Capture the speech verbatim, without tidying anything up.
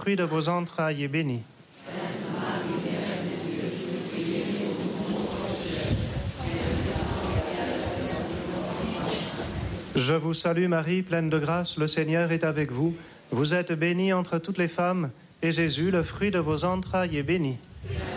fruit de vos entrailles est béni. Je vous salue Marie, pleine de grâce, le Seigneur est avec vous. Vous êtes bénie entre toutes les femmes, et Jésus, le fruit de vos entrailles, est béni.